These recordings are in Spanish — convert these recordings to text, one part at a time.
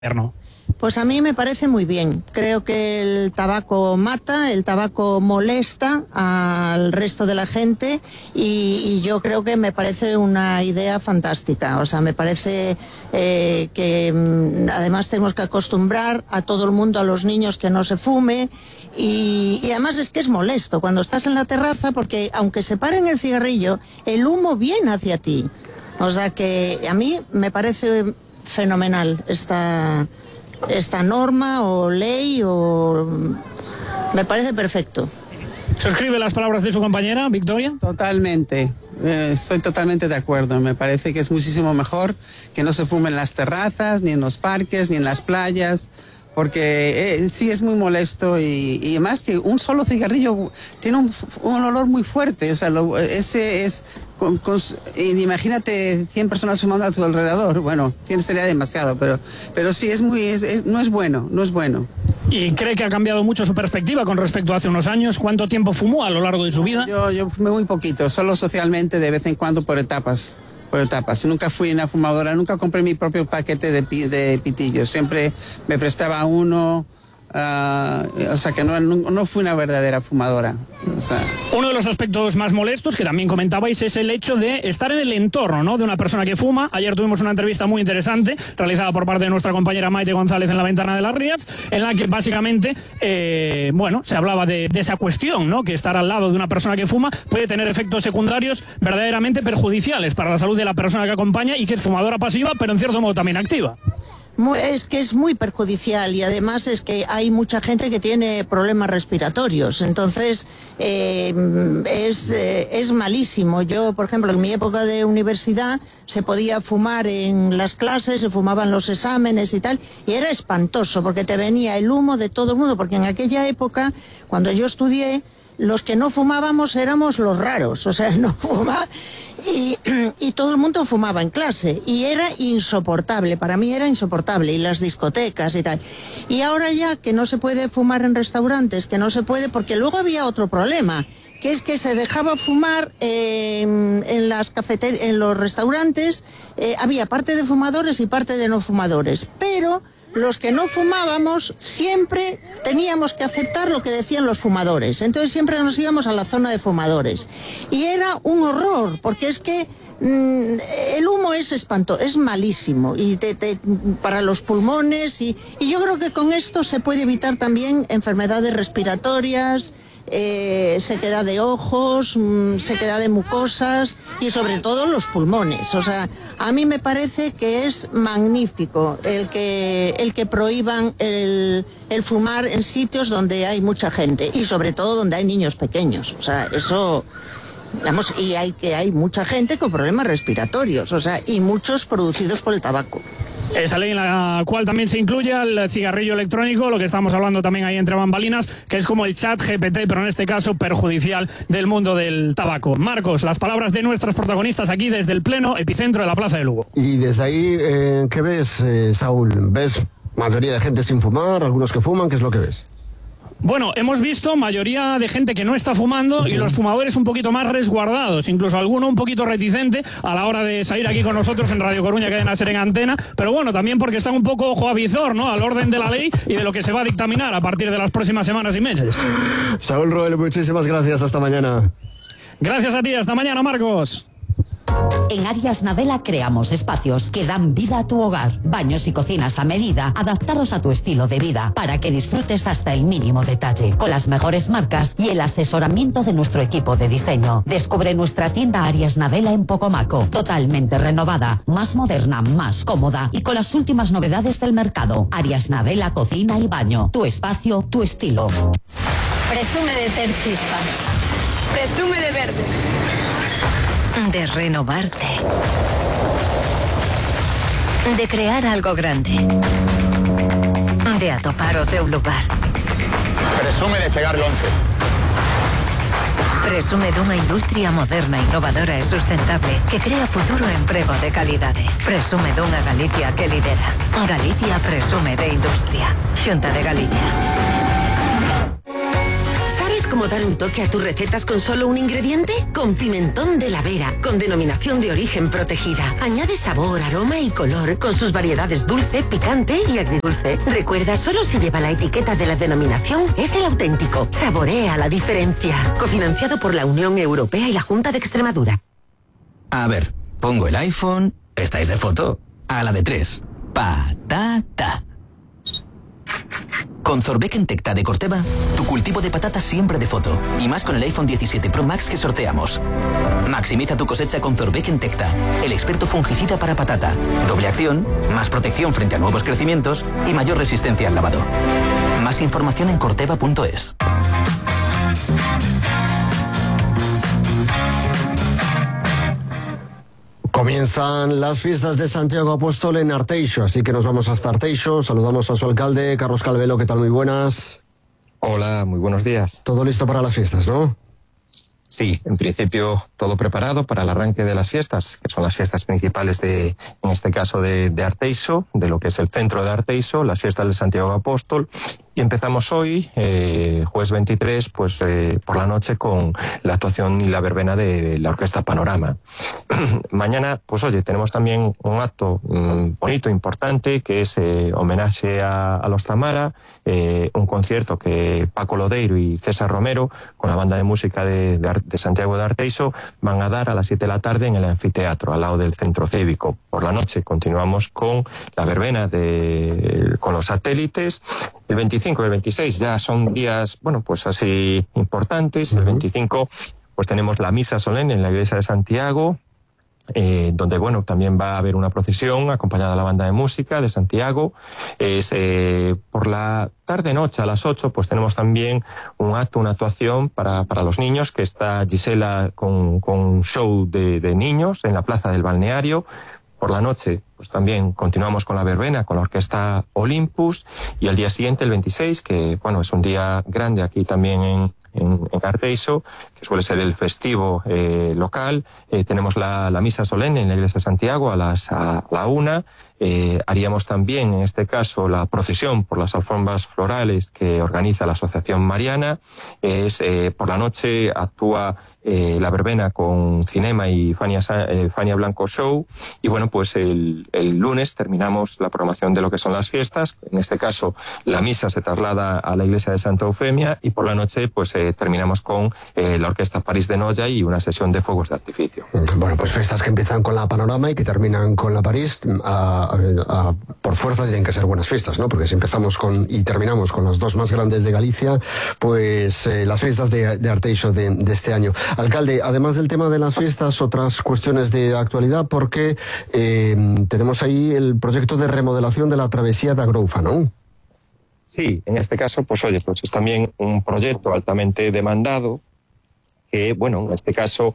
gobierno. Pues a mí me parece muy bien. Creo que el tabaco mata, el tabaco molesta al resto de la gente y yo creo que me parece una idea fantástica. O sea, me parece que además tenemos que acostumbrar a todo el mundo, a los niños, que no se fume y además es que es molesto cuando estás en la terraza porque aunque se paren el cigarrillo, el humo viene hacia ti. O sea que a mí me parece fenomenal esta norma o ley, o me parece perfecto. ¿Suscribe las palabras de su compañera, Victoria? Totalmente. Estoy totalmente de acuerdo. Me parece que es muchísimo mejor que no se fume en las terrazas, ni en los parques, ni en las playas, porque sí es muy molesto y además que un solo cigarrillo tiene un olor muy fuerte. O sea, ese es... imagínate 100 personas fumando a tu alrededor. Bueno, sería demasiado, pero sí no es bueno. ¿Y cree que ha cambiado mucho su perspectiva con respecto a hace unos años? ¿Cuánto tiempo fumó a lo largo de su vida? Yo fumé muy poquito, solo socialmente, de vez en cuando, por etapas. Nunca fui una fumadora, nunca compré mi propio paquete de pitillos, siempre me prestaba uno. O sea que no fui una verdadera fumadora. O sea. Uno de los aspectos más molestos que también comentabais es el hecho de estar en el entorno, ¿no?, de una persona que fuma. Ayer tuvimos una entrevista muy interesante realizada por parte de nuestra compañera Maite González en La Ventana de las Rías, en la que básicamente se hablaba de esa cuestión, ¿no?, que estar al lado de una persona que fuma puede tener efectos secundarios verdaderamente perjudiciales para la salud de la persona que acompaña y que es fumadora pasiva, pero en cierto modo también activa. Es que es muy perjudicial y además es que hay mucha gente que tiene problemas respiratorios, entonces es malísimo. Yo, por ejemplo, en mi época de universidad se podía fumar en las clases, se fumaban los exámenes y tal, y era espantoso porque te venía el humo de todo el mundo, porque en aquella época, cuando yo estudié, los que no fumábamos éramos los raros, o sea, no fumaba y todo el mundo fumaba en clase y era insoportable, para mí era insoportable, y las discotecas y tal. Y ahora ya que no se puede fumar en restaurantes, que no se puede, porque luego había otro problema, que es que se dejaba fumar en los restaurantes, había parte de fumadores y parte de no fumadores, pero los que no fumábamos siempre teníamos que aceptar lo que decían los fumadores. Entonces siempre nos íbamos a la zona de fumadores. Y era un horror, porque es que el humo es espantoso, es malísimo y para los pulmones. Y yo creo que con esto se puede evitar también enfermedades respiratorias, sequedad de ojos, sequedad de mucosas y sobre todo los pulmones. O sea, a mí me parece que es magnífico el que prohíban el fumar en sitios donde hay mucha gente y sobre todo donde hay niños pequeños. O sea, eso... Vamos, y hay mucha gente con problemas respiratorios, o sea, y muchos producidos por el tabaco. Esa ley en la cual también se incluye el cigarrillo electrónico, lo que estamos hablando también ahí entre bambalinas, que es como el chat GPT, pero en este caso perjudicial del mundo del tabaco. Marcos, las palabras de nuestros protagonistas aquí desde el pleno epicentro de la Plaza de Lugo. Y desde ahí, ¿qué ves, Saúl? ¿Ves mayoría de gente sin fumar, algunos que fuman? ¿Qué es lo que ves? Bueno, hemos visto mayoría de gente que no está fumando y los fumadores un poquito más resguardados, incluso alguno un poquito reticente a la hora de salir aquí con nosotros en Radio Coruña, Cadena Ser en Antena, pero bueno, también porque están un poco ojo a visor, ¿no?, al orden de la ley y de lo que se va a dictaminar a partir de las próximas semanas y meses. Saúl Roel, muchísimas gracias, hasta mañana. Gracias a ti, hasta mañana, Marcos. En Arias Nadella creamos espacios que dan vida a tu hogar. Baños y cocinas a medida, adaptados a tu estilo de vida, para que disfrutes hasta el mínimo detalle. Con las mejores marcas y el asesoramiento de nuestro equipo de diseño. Descubre nuestra tienda Arias Nadella en Pocomaco. Totalmente renovada, más moderna, más cómoda y con las últimas novedades del mercado. Arias Nadella Cocina y Baño. Tu espacio, tu estilo. Presume de ter chispa. Presume de verde. De renovarte. De crear algo grande. De atopar o teu lugar. Presume de chegar al 11. Presume dunha industria moderna, innovadora e sustentable que crea futuro e emprego de calidade. Presume dunha Galicia que lidera. Galicia presume de industria. Xunta de Galicia. ¿Sabes como dar un toque a tus recetas con solo un ingrediente? Con pimentón de la Vera, con denominación de origen protegida. Añade sabor, aroma y color con sus variedades dulce, picante y agridulce. Recuerda, solo si lleva la etiqueta de la denominación es el auténtico. Saborea la diferencia. Cofinanciado por la Unión Europea y la Junta de Extremadura. A ver, pongo el iPhone. ¿Estáis de foto? A la de 3. Patata. Con Zorbeck Tecta de Corteva, tu cultivo de patatas siempre de foto. Y más con el iPhone 17 Pro Max que sorteamos. Maximiza tu cosecha con Zorbeck Tecta, el experto fungicida para patata. Doble acción, más protección frente a nuevos crecimientos y mayor resistencia al lavado. Más información en corteva.es. Comienzan las fiestas de Santiago Apóstol en Arteixo, así que nos vamos hasta Arteixo. Saludamos a su alcalde, Carlos Calvelo. ¿Qué tal? Muy buenas. Hola, muy buenos días. Todo listo para las fiestas, ¿no? Sí, en principio todo preparado para el arranque de las fiestas, que son las fiestas principales en este caso de Arteixo, de lo que es el centro de Arteixo, las fiestas de Santiago Apóstol. Y empezamos hoy, jueves 23, pues por la noche con la actuación y la verbena de la Orquesta Panorama. Mañana, pues oye, tenemos también un acto bonito, importante, que es homenaje a los Tamara, un concierto que Paco Lodeiro y César Romero, con la banda de música de Santiago de Arteixo, van a dar a las 7 de la tarde en el anfiteatro, al lado del centro cívico. Por la noche continuamos con la verbena con los satélites. El 25 y el 26 ya son días, bueno, pues así importantes. El 25 pues tenemos la misa solemne en la iglesia de Santiago, donde, bueno, también va a haber una procesión acompañada de la banda de música de Santiago. Por la tarde-noche a las 8, pues tenemos también un acto, una actuación para los niños, que está Gisela con un show de niños en la plaza del balneario. Por la noche, pues también continuamos con la verbena, con la orquesta Olympus, y el día siguiente, el 26, que bueno, es un día grande aquí también en Arteixo, que suele ser el festivo local. Tenemos la misa solemne en la iglesia de Santiago a la 1. Haríamos también, en este caso, la procesión por las alfombras florales que organiza la Asociación Mariana. Por la noche actúa la verbena con Cinema y Fania Blanco Show. Y bueno, pues el lunes terminamos la programación de lo que son las fiestas. En este caso, la misa se traslada a la iglesia de Santa Eufemia, y por la noche pues terminamos con la orquesta París de Noia y una sesión de fuegos de artificio. Bueno, pues fiestas que empiezan con la Panorama y que terminan con la París. Por fuerza tienen que ser buenas fiestas, ¿no? Porque si empezamos y terminamos con las dos más grandes de Galicia, pues las fiestas de Arteixo de este año. Alcalde, además del tema de las fiestas, otras cuestiones de actualidad, porque tenemos ahí el proyecto de remodelación de la travesía de Agroufa, ¿no? Sí, en este caso, pues oye, pues es también un proyecto altamente demandado, que, bueno, en este caso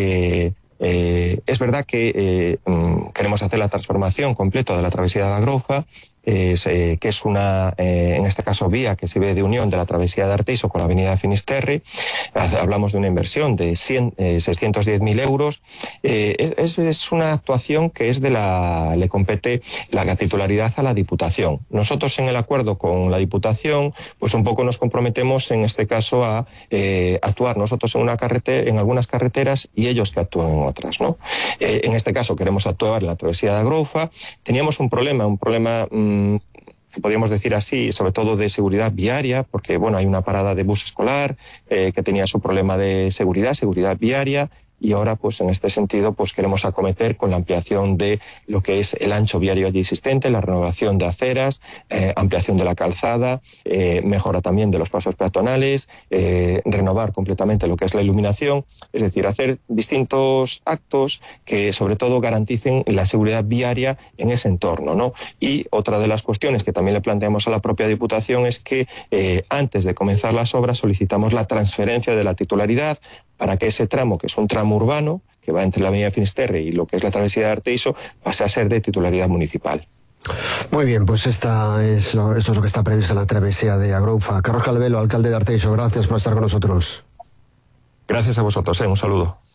es verdad que queremos hacer la transformación completa de la travesía de la Agroufa, que es una, en este caso, vía que sirve de unión de la travesía de Arteixo con la avenida Finisterre. Hablamos de una inversión de 610.000 euros. Es una actuación que le compete la titularidad a la Diputación. Nosotros, en el acuerdo con la Diputación, pues un poco nos comprometemos, en este caso, a actuar nosotros en algunas carreteras y ellos que actúan en otras, ¿no? En este caso queremos actuar en la travesía de Agroufa. Teníamos un problema podríamos decir así, sobre todo de seguridad viaria, porque bueno, hay una parada de bus escolar que tenía su problema de seguridad viaria, y ahora pues en este sentido pues queremos acometer con la ampliación de lo que es el ancho viario allí existente, la renovación de aceras, ampliación de la calzada, mejora también de los pasos peatonales, renovar completamente lo que es la iluminación, es decir, hacer distintos actos que sobre todo garanticen la seguridad viaria en ese entorno, ¿no? Y otra de las cuestiones que también le planteamos a la propia Diputación es que antes de comenzar las obras solicitamos la transferencia de la titularidad para que ese tramo, que es un tramo urbano, que va entre la avenida Finisterre y lo que es la travesía de Arteixo, pase a ser de titularidad municipal. Muy bien, pues esto es lo que está previsto en la travesía de Agroufa. Carlos Calvelo, alcalde de Arteixo, gracias por estar con nosotros. Gracias a vosotros, un saludo.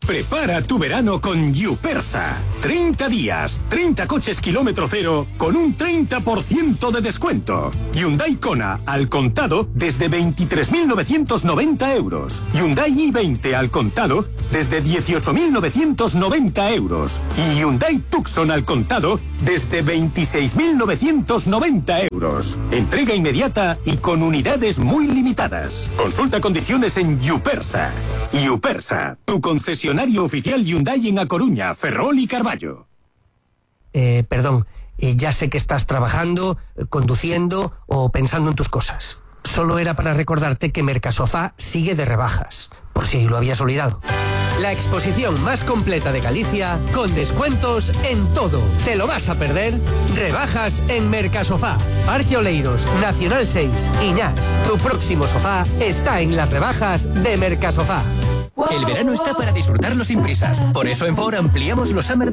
Prepara tu verano con Yupersa. 30 días, 30 coches kilómetro cero con un 30% de descuento. Hyundai Kona al contado desde 23.990 euros. Hyundai i20 al contado desde 18.990 euros. Y Hyundai Tucson al contado desde 26.990 euros. Entrega inmediata y con unidades muy limitadas. Consulta condiciones en Yupersa. Yupersa, tu concesionario oficial Hyundai en A Coruña, Ferrol y Carballo. Perdón, ya sé que estás trabajando, conduciendo o pensando en tus cosas. Solo era para recordarte que Mercasofá sigue de rebajas, por si lo habías olvidado. La exposición más completa de Galicia, con descuentos en todo. ¿Te lo vas a perder? Rebajas en Mercasofá. Parque Oleiros, Nacional 6, Iñás. Tu próximo sofá está en las rebajas de Mercasofá. El verano está para disfrutarlo sin prisas. Por eso en Ford ampliamos los Summer